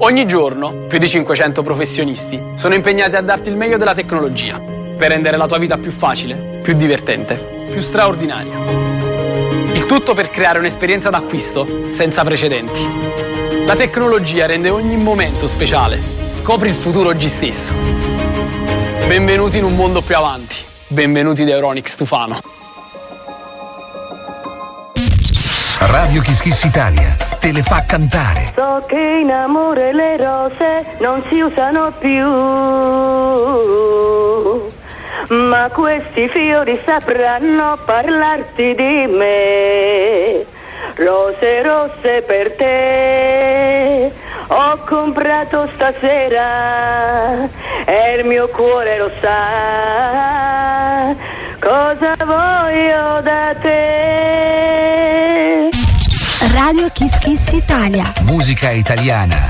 Ogni giorno, più di 500 professionisti sono impegnati a darti il meglio della tecnologia per rendere la tua vita più facile, più divertente, più straordinaria. Il tutto per creare un'esperienza d'acquisto senza precedenti. La tecnologia rende ogni momento speciale. Scopri il futuro oggi stesso. Benvenuti in un mondo più avanti. Benvenuti da Euronics Tufano. Radio Kiss Kiss Italia te le fa cantare. So che in amore le rose non si usano più, ma questi fiori sapranno parlarti di me. Rose rosse per te ho comprato stasera e il mio cuore lo sa cosa voglio da te. Radio Kiss Kiss Italia. Musica italiana